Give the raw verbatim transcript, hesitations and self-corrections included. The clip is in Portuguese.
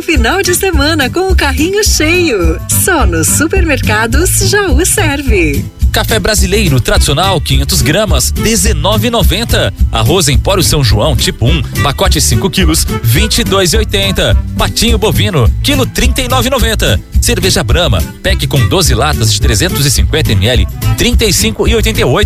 final de semana com o carrinho cheio. Só nos supermercados Jaú Serve. Café brasileiro tradicional quinhentas gramas, dezenove e noventa. Arroz Empório São João tipo um, pacote cinco quilos, vinte e dois e oitenta. Patinho bovino, quilo trinta e nove e noventa. Cerveja Brahma, pack com doze latas de trezentos e cinquenta mililitros, trinta e cinco e oitenta e oito.